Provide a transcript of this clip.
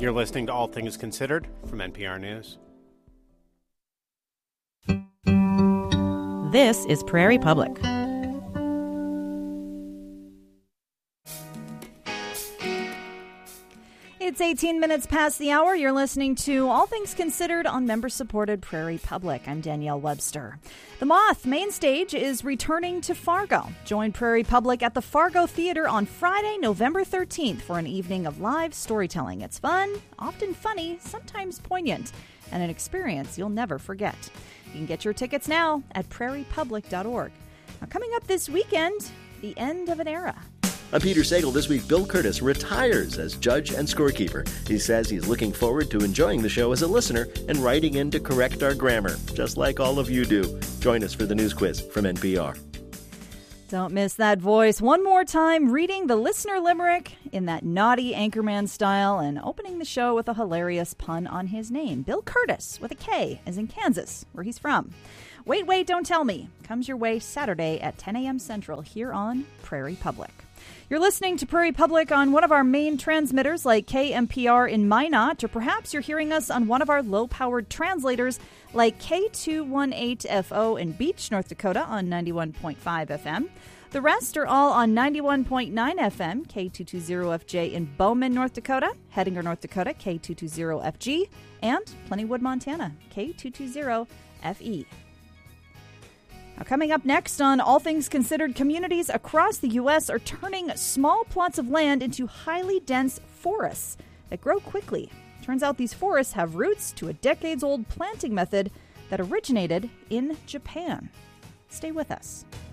You're listening to All Things Considered from NPR News. This is Prairie Public. It's 18 minutes past the hour. You're listening to All Things Considered on member-supported Prairie Public. I'm Danielle Webster. The Moth main stage is returning to Fargo. Join Prairie Public at the Fargo Theater on Friday, November 13th for an evening of live storytelling. It's fun, often funny, sometimes poignant, and an experience you'll never forget. You can get your tickets now at prairiepublic.org. Now, coming up this weekend, the end of an era. I'm Peter Sagal. This week, Bill Curtis retires as judge and scorekeeper. He says he's looking forward to enjoying the show as a listener and writing in to correct our grammar, just like all of you do. Join us for the news quiz from NPR. Don't miss that voice. One more time, reading the listener limerick in that naughty Anchorman style and opening the show with a hilarious pun on his name. Bill Curtis, with a K, as in Kansas, where he's from. Wait, Wait, Don't Tell Me comes your way Saturday at 10 a.m. Central here on Prairie Public. You're listening to Prairie Public on one of our main transmitters like KMPR in Minot, or perhaps you're hearing us on one of our low-powered translators like K218FO in Beach, North Dakota on 91.5 FM. The rest are all on 91.9 FM, K220FJ in Bowman, North Dakota, Hettinger, North Dakota, K220FG, and Plentywood, Montana, K220FE. Now, coming up next on All Things Considered, communities across the U.S. are turning small plots of land into highly dense forests that grow quickly. Turns out these forests have roots to a decades-old planting method that originated in Japan. Stay with us.